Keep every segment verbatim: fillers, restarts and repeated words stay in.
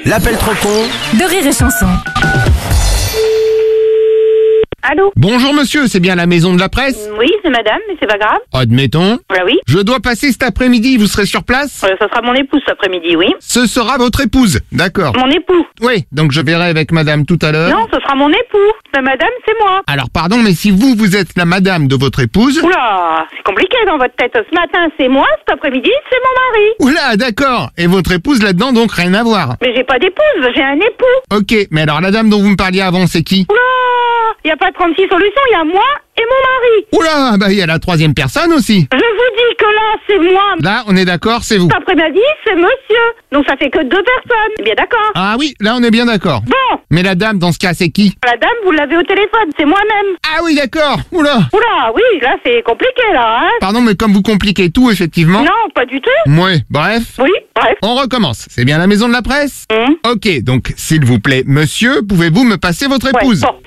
L'appel trop con de Rire et Chanson. Allô? Bonjour monsieur, c'est bien la maison de la presse? Oui, c'est madame, mais c'est pas grave. Admettons. Voilà, oui. Je dois passer cet après-midi, vous serez sur place? Euh, ça sera mon épouse cet après-midi, oui. Ce sera votre épouse, d'accord. Mon époux. Oui, donc je verrai avec madame tout à l'heure. Non, ce sera mon époux. La madame, c'est moi. Alors pardon, mais si vous, vous êtes la madame de votre épouse... Oula, c'est compliqué dans votre tête. Ce matin, c'est moi, cet après-midi, c'est mon mari. Oula, d'accord. Et votre épouse là-dedans, donc rien à voir. Mais j'ai pas d'épouse, j'ai un époux. Ok, mais alors la dame dont vous me parliez avant, c'est qui? Oula, il y a pas trente-six solutions, il y a moi et mon mari. Oula, bah il y a la troisième personne aussi. Je vous dis que là, c'est moi. Là, on est d'accord, c'est vous. Cet après-midi, c'est monsieur. Donc ça fait que deux personnes. C'est bien d'accord. Ah oui, là on est bien d'accord. Bon, Mais la dame, dans ce cas, c'est qui? la dame, vous l'avez au téléphone, c'est moi-même. Ah oui, d'accord. Oula. Oula, oui, là, c'est compliqué, là, hein. Pardon, mais comme vous compliquez tout, effectivement... Non, pas du tout. Ouais, bref. Oui, bref. On recommence. C'est bien la maison de la presse? Hum. Ok, donc, s'il vous plaît, monsieur, pouvez-vous me passer votre Ouais, épouse? bon.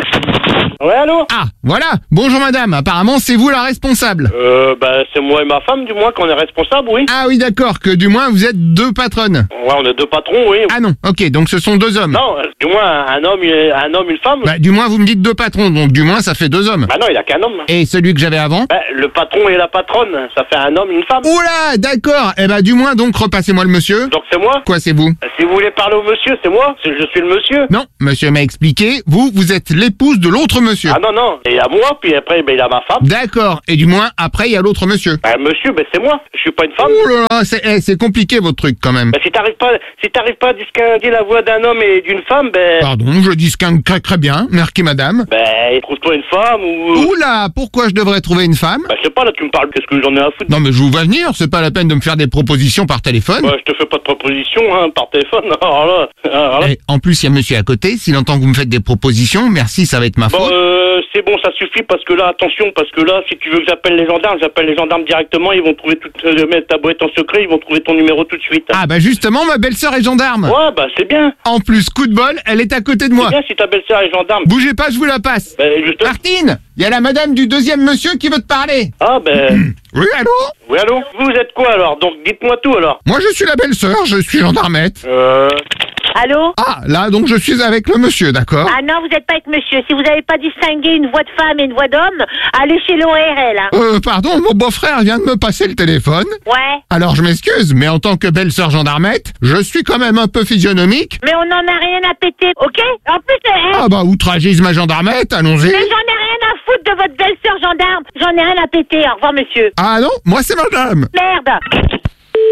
Ouais, allô? Ah, voilà. Bonjour madame, apparemment c'est vous la responsable. Euh, bah, c'est moi et ma femme, du moins, qu'on est responsable, oui. Ah oui, d'accord, que du moins vous êtes deux patronnes. Ouais, on est deux patrons, oui. Ah non, ok, donc ce sont deux hommes. Non, euh, du moins, un homme, et- un homme, une femme. Bah, du moins vous me dites deux patrons, donc du moins ça fait deux hommes. Bah non, il a qu'un homme. Et celui que j'avais avant? Bah, le patron et la patronne, ça fait un homme, une femme. Oula, d'accord. Eh bah, du moins donc repassez-moi le monsieur. Donc c'est moi. Quoi, c'est vous? Si vous voulez parler au monsieur, c'est moi. C'est- Je suis le monsieur. Non, monsieur m'a expliqué, vous, vous êtes l'épouse de l'autre monsieur. Ah non, non. Il y a moi, puis après, bah, il a ma femme. D'accord, et du moins après il y a l'autre monsieur. Bah, monsieur, bah, c'est moi. Je suis pas une femme. Ouh là là, c'est eh, c'est compliqué votre truc quand même. Bah, si t'arrives pas, si t'arrives pas à distinguer la voix d'un homme et d'une femme, ben, Pardon, je distingue très très bien, merci madame. ben, trouve-toi une femme ou. Oula, pourquoi je devrais trouver une femme? Bah, je sais pas, là, tu me parles, qu'est-ce que j'en ai à foutre? Non mais je vous vois venir, c'est pas la peine de me faire des propositions par téléphone. Ouais, je te fais pas de proposition, hein, par téléphone. Alors là, alors là. Et en plus, il y a monsieur à côté, s'il entend que vous me faites des propositions, merci, ça va être ma Bon, faute. euh, c'est bon, ça suffit, parce que là, attention, parce que là, si tu veux que j'appelle les gendarmes, j'appelle les gendarmes directement, ils vont trouver tout, euh, mettre ta boîte en secret, ils vont trouver ton numéro tout de suite. Ah bah justement, ma belle-sœur est gendarme. Ouais, bah, c'est bien. En plus, coup de bol, elle est à côté de moi. C'est bien si ta belle-sœur est gendarme. Bougez pas, je vous la passe. Ben, justement. Martine, il y a la madame du deuxième monsieur qui veut te parler. Ah, ben, Oui, allô? oui, allô? Vous êtes quoi, alors? Donc, dites-moi tout, alors. Moi, je suis la belle-sœur, je suis gendarmette. Euh, Allô? Ah, là, donc je suis avec le monsieur, d'accord? Ah non, vous n'êtes pas avec monsieur. Si vous n'avez pas distingué une voix de femme et une voix d'homme, allez chez l'O R L. Hein. Euh, pardon, mon beau-frère vient de me passer le téléphone. Ouais. Alors je m'excuse, mais en tant que belle-sœur gendarmette, je suis quand même un peu physionomique. Mais on n'en a rien à péter, ok? En plus, euh, Ah bah, outragisme à gendarmette, allons-y. mais j'en ai rien à foutre de votre belle-sœur gendarme. J'en ai rien à péter. Au revoir, monsieur. Ah non, moi c'est madame. Merde.